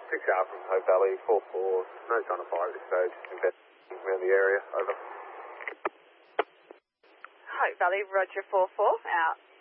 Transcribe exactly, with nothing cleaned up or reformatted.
six hour from Hope Valley, four four, no sign of fire at this stage, investigating around the area, over. Hope Valley, Roger four four, out.